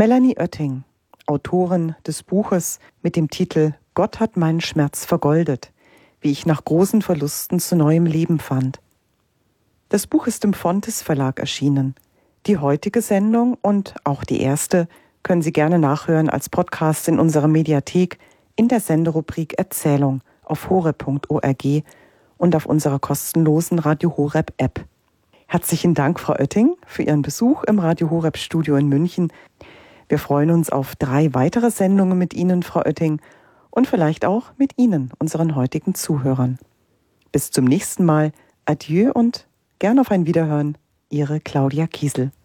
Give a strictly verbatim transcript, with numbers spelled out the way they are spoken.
Melanie Oetting, Autorin des Buches mit dem Titel »Gott hat meinen Schmerz vergoldet«, wie ich nach großen Verlusten zu neuem Leben fand. Das Buch ist im Fontes Verlag erschienen. Die heutige Sendung und auch die erste können Sie gerne nachhören als Podcast in unserer Mediathek in der Senderubrik Erzählung auf horeb punkt org und auf unserer kostenlosen Radio Horeb App. Herzlichen Dank, Frau Oetting, für Ihren Besuch im Radio Horeb Studio in München. Wir freuen uns auf drei weitere Sendungen mit Ihnen, Frau Oetting, und vielleicht auch mit Ihnen, unseren heutigen Zuhörern. Bis zum nächsten Mal. Adieu und gern auf ein Wiederhören. Ihre Claudia Kiesel.